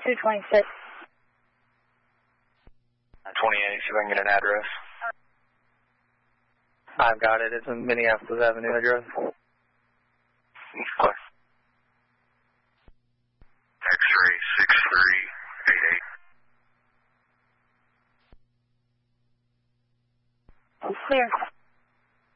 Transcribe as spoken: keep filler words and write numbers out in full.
two twenty-six. twenty-eight, see if I can get an address. I've got it. It's a Minneapolis Avenue address. Okay. X-ray six three eight eight. Clear.